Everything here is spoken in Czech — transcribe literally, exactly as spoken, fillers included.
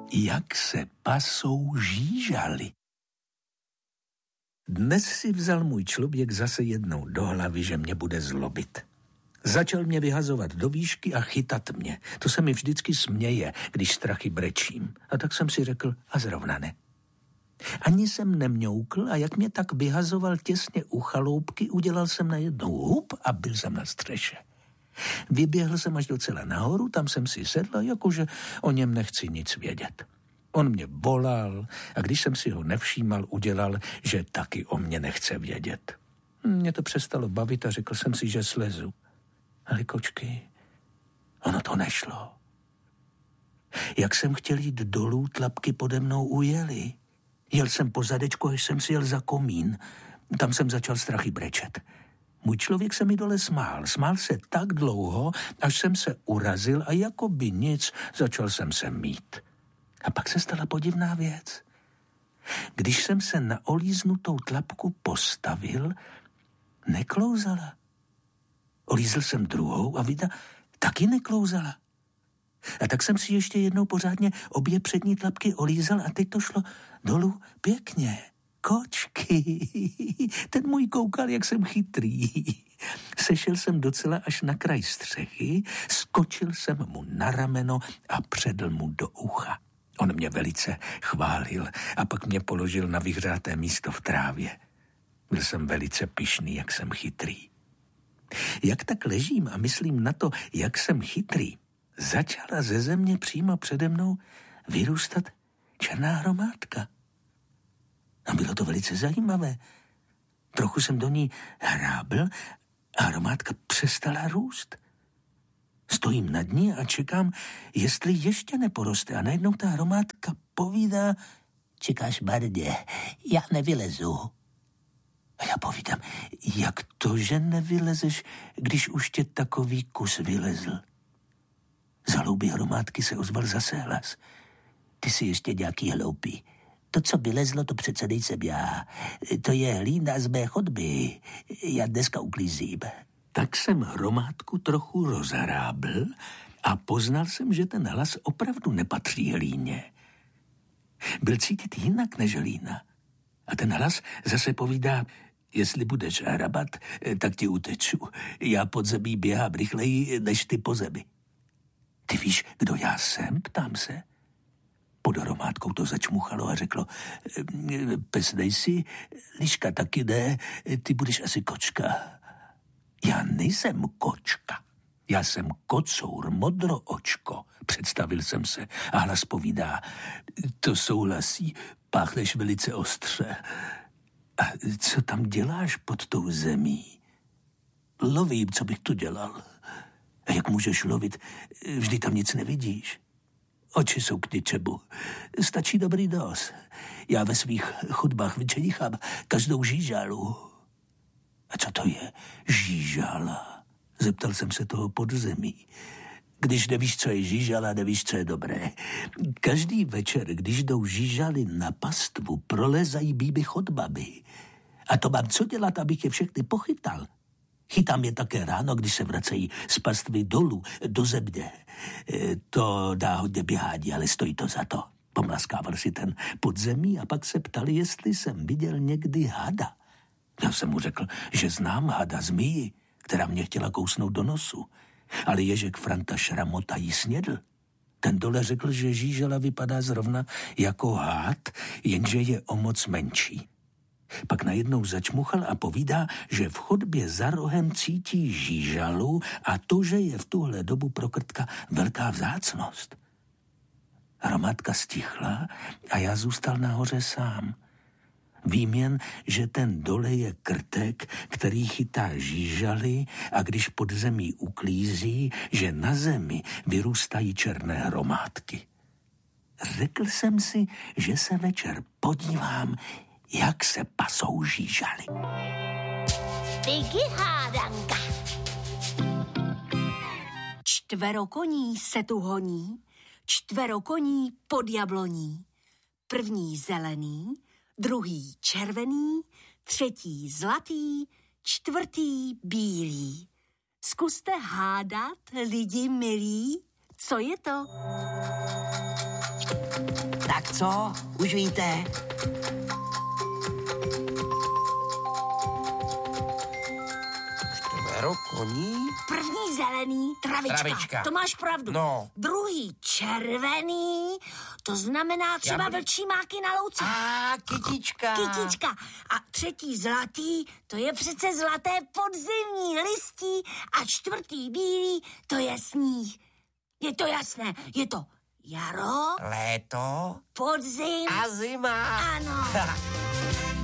jak se pasou žížaly. Dnes si vzal můj člověk zase jednou do hlavy, že mě bude zlobit. Začal mě vyhazovat do výšky a chytat mě. To se mi vždycky směje, když strachy brečím. A tak jsem si řekl, a zrovna ne. Ani jsem nemňoukl a jak mě tak vyhazoval těsně u chaloupky, udělal jsem najednou hup a byl jsem na střeše. Vyběhl jsem až docela nahoru, tam jsem si sedl, jakože o něm nechci nic vědět. On mě volal a když jsem si ho nevšímal, udělal, že taky o mě nechce vědět. Mě to přestalo bavit a řekl jsem si, že slezu. Ale kočky, ono to nešlo. Jak jsem chtěl jít dolů, tlapky pode mnou ujeli. Jel jsem po zadečku, až jsem si jel za komín. Tam jsem začal strachy brečet. Můj člověk se mi dole smál. Smál se tak dlouho, až jsem se urazil a jako by nic začal jsem se mít. A pak se stala podivná věc. Když jsem se na olíznutou tlapku postavil, neklouzala. Olízl jsem druhou a vida taky neklouzala. A tak jsem si ještě jednou pořádně obě přední tlapky olízal a teď to šlo dolů pěkně. Kočky, ten můj koukal, jak jsem chytrý. Sešel jsem docela až na kraj střechy, skočil jsem mu na rameno a předl mu do ucha. On mě velice chválil a pak mě položil na vyhřáté místo v trávě. Byl jsem velice pyšný, jak jsem chytrý. Jak tak ležím a myslím na to, jak jsem chytrý, začala ze země přímo přede mnou vyrůstat černá hromádka. A bylo to velice zajímavé. Trochu jsem do ní hrábl a hromádka přestala růst. Stojím nad ní a čekám, jestli ještě neporoste. A najednou ta hromádka povídá, čekáš marně, já nevylezu. A já povídám, jak to, že nevylezeš, když už tě takový kus vylezl? Z hlouby hromádky se ozval zase hlas. Ty jsi ještě nějaký hloupý. To, co vylezlo, to přece nejsem já. To je hlína z mé chodby. Já dneska uklízím. Tak jsem hromádku trochu rozhrábl a poznal jsem, že ten hlas opravdu nepatří hlíně. Byl cítit jinak než hlína. A ten hlas zase povídá, jestli budeš hrabat, tak ti uteču. Já pod zemí běhám rychleji, než ty po zemi. Ty víš, kdo já jsem? Ptám se. Pod hromádkou to začmuchalo a řeklo, pes nejsi, liška taky ne, ty budeš asi kočka. Já nejsem kočka, já jsem kocour, modroočko, představil jsem se a hlas povídá, to souhlasí, páchneš velice ostře. A co tam děláš pod tou zemí? Lovím, co bych tu dělal. A jak můžeš lovit, vždy tam nic nevidíš. Oči jsou k ničemu. Stačí dobrý nos. Já ve svých chodbách vyčenichám každou žížalu. A co to je žížala? Zeptal jsem se toho podzemí. Když nevíš, co je žížala, nevíš, co je dobré. Každý večer, když jdou žížaly na pastvu, prolezají mými chodbami. A to mám co dělat, abych je všechny pochytal. Chytám je také ráno, když se vracejí z pastvy dolů, do země. E, to dá hodně běhání, ale stojí to za to. Pomlaskával si ten podzemí a pak se ptali, jestli jsem viděl někdy hada. Já jsem mu řekl, že znám hada zmiji, která mě chtěla kousnout do nosu. Ale Ježek Franta Šramota jí snědl. Ten dole řekl, že žížela vypadá zrovna jako hád, jenže je o moc menší. Pak najednou začmuchal a povídá, že v chodbě za rohem cítí žížalu a to, že je v tuhle dobu pro krtka velká vzácnost. Hromádka stichla a já zůstal nahoře sám. Vím jen, že ten dole je krtek, který chytá žížaly a když pod zemí uklízí, že na zemi vyrůstají černé hromádky. Řekl jsem si, že se večer podívám, jak se pasou žížaly. Piggy hádanka. Čtvero koní se tu honí, čtvero koní pod jabloní. První zelený, druhý červený, třetí zlatý, čtvrtý bílý. Zkuste hádat, lidi milí, co je to? Tak co? Už víte? Čtverokoní? První zelený, travička. Travička. To máš pravdu. No. Druhý červený, to znamená třeba Já by- vlčí máky na louce. A kytička. Kytička. A třetí zlatý, to je přece zlaté podzimní listí. A čtvrtý bílý, to je sníh. Je to jasné, je to jaro, Léto podzim. a zima. Ano.